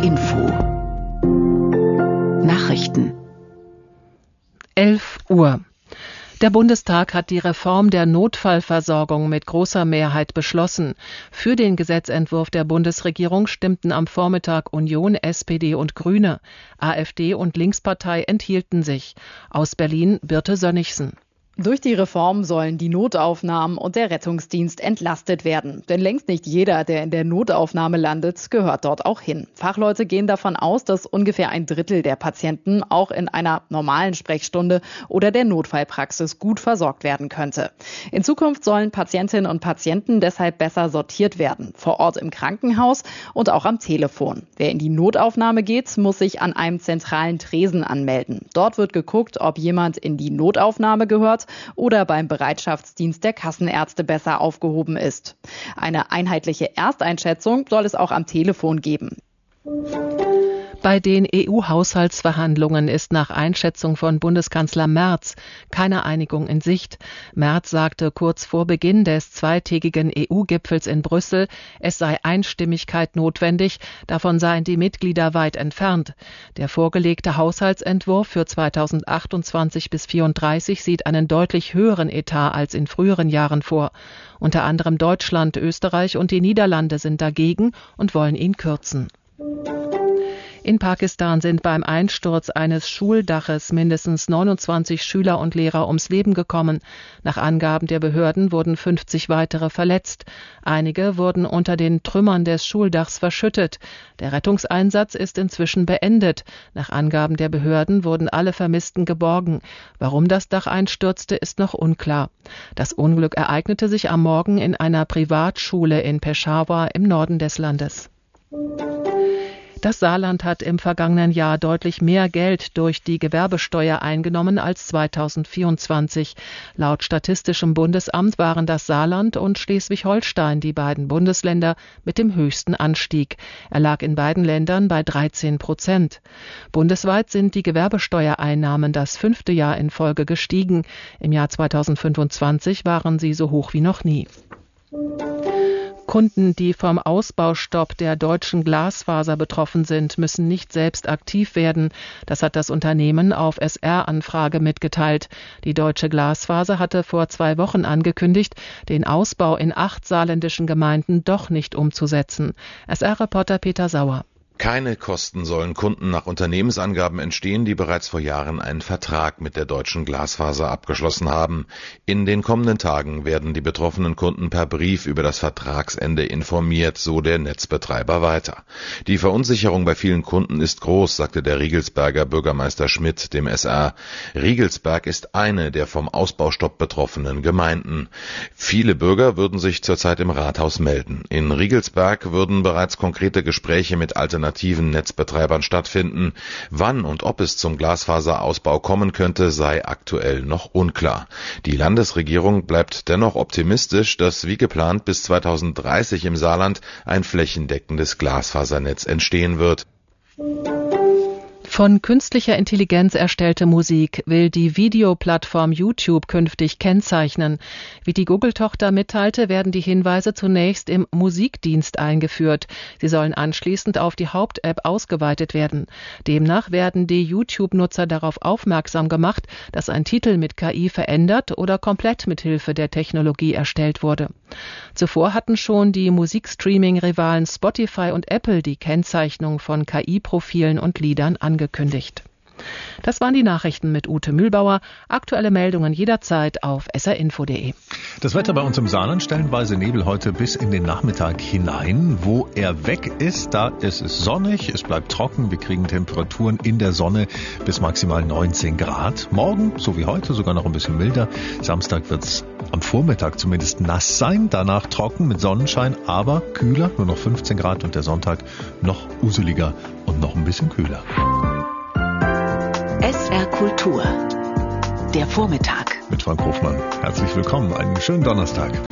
Info Nachrichten 11 Uhr. Der Bundestag hat die Reform der Notfallversorgung mit großer Mehrheit beschlossen. Für den Gesetzentwurf der Bundesregierung stimmten am Vormittag Union, SPD und Grüne. AfD und Linkspartei enthielten sich. Aus Berlin Birte Sönnigsen. Durch die Reform sollen die Notaufnahmen und der Rettungsdienst entlastet werden. Denn längst nicht jeder, der in der Notaufnahme landet, gehört dort auch hin. Fachleute gehen davon aus, dass ungefähr ein Drittel der Patienten auch in einer normalen Sprechstunde oder der Notfallpraxis gut versorgt werden könnte. In Zukunft sollen Patientinnen und Patienten deshalb besser sortiert werden. Vor Ort im Krankenhaus und auch am Telefon. Wer in die Notaufnahme geht, muss sich an einem zentralen Tresen anmelden. Dort wird geguckt, ob jemand in die Notaufnahme gehört oder beim Bereitschaftsdienst der Kassenärzte besser aufgehoben ist. Eine einheitliche Ersteinschätzung soll es auch am Telefon geben. Bei den EU-Haushaltsverhandlungen ist nach Einschätzung von Bundeskanzler Merz keine Einigung in Sicht. Merz sagte kurz vor Beginn des zweitägigen EU-Gipfels in Brüssel, es sei Einstimmigkeit notwendig, davon seien die Mitglieder weit entfernt. Der vorgelegte Haushaltsentwurf für 2028 bis 2034 sieht einen deutlich höheren Etat als in früheren Jahren vor. Unter anderem Deutschland, Österreich und die Niederlande sind dagegen und wollen ihn kürzen. In Pakistan sind beim Einsturz eines Schuldaches mindestens 29 Schüler und Lehrer ums Leben gekommen. Nach Angaben der Behörden wurden 50 weitere verletzt. Einige wurden unter den Trümmern des Schuldachs verschüttet. Der Rettungseinsatz ist inzwischen beendet. Nach Angaben der Behörden wurden alle Vermissten geborgen. Warum das Dach einstürzte, ist noch unklar. Das Unglück ereignete sich am Morgen in einer Privatschule in Peshawar im Norden des Landes. Das Saarland hat im vergangenen Jahr deutlich mehr Geld durch die Gewerbesteuer eingenommen als 2024. Laut Statistischem Bundesamt waren das Saarland und Schleswig-Holstein die beiden Bundesländer mit dem höchsten Anstieg. Er lag in beiden Ländern bei 13%. Bundesweit sind die Gewerbesteuereinnahmen das 5. Jahr in Folge gestiegen. Im Jahr 2025 waren sie so hoch wie noch nie. Kunden, die vom Ausbaustopp der deutschen Glasfaser betroffen sind, müssen nicht selbst aktiv werden. Das hat das Unternehmen auf SR-Anfrage mitgeteilt. Die Deutsche Glasfaser hatte vor 2 Wochen angekündigt, den Ausbau in 8 saarländischen Gemeinden doch nicht umzusetzen. SR-Reporter Peter Sauer. Keine Kosten sollen Kunden nach Unternehmensangaben entstehen, die bereits vor Jahren einen Vertrag mit der Deutschen Glasfaser abgeschlossen haben. In den kommenden Tagen werden die betroffenen Kunden per Brief über das Vertragsende informiert, so der Netzbetreiber weiter. Die Verunsicherung bei vielen Kunden ist groß, sagte der Riegelsberger Bürgermeister Schmidt dem SR. Riegelsberg ist eine der vom Ausbaustopp betroffenen Gemeinden. Viele Bürger würden sich zurzeit im Rathaus melden. In Riegelsberg würden bereits konkrete Gespräche mit alternativen Netzbetreibern stattfinden. Wann und ob es zum Glasfaserausbau kommen könnte, sei aktuell noch unklar. Die Landesregierung bleibt dennoch optimistisch, dass wie geplant bis 2030 im Saarland ein flächendeckendes Glasfasernetz entstehen wird. Von künstlicher Intelligenz erstellte Musik will die Videoplattform YouTube künftig kennzeichnen. Wie die Google-Tochter mitteilte, werden die Hinweise zunächst im Musikdienst eingeführt. Sie sollen anschließend auf die Haupt-App ausgeweitet werden. Demnach werden die YouTube-Nutzer darauf aufmerksam gemacht, dass ein Titel mit KI verändert oder komplett mit Hilfe der Technologie erstellt wurde. Zuvor hatten schon die Musikstreaming-Rivalen Spotify und Apple die Kennzeichnung von KI-Profilen und Liedern angekündigt. Das waren die Nachrichten mit Ute Mühlbauer. Aktuelle Meldungen jederzeit auf srinfo.de. Das Wetter bei uns im Saarland, stellenweise Nebel heute bis in den Nachmittag hinein. Wo er weg ist, da ist es sonnig, es bleibt trocken. Wir kriegen Temperaturen in der Sonne bis maximal 19 Grad. Morgen, so wie heute, sogar noch ein bisschen milder. Samstag wird's am Vormittag zumindest nass sein, danach trocken mit Sonnenschein, aber kühler, nur noch 15 Grad und der Sonntag noch useliger und noch ein bisschen kühler. SR Kultur. Der Vormittag. Mit Frank Hofmann. Herzlich willkommen. Einen schönen Donnerstag.